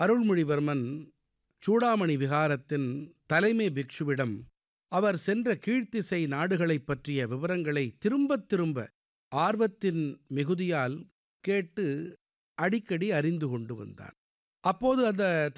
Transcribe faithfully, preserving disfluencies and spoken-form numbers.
அருள்மொழிவர்மன் சூடாமணி விஹாரத்தின் தலைமை பிக்ஷுவிடம் அவர் சென்ற கீழ்த்திசை நாடுகளைப் பற்றிய விவரங்களை திரும்பத் திரும்ப ஆர்வத்தின் மிகுதியால் கேட்டு அடிக்கடி அறிந்து கொண்டு வந்தான். அப்போது அந்த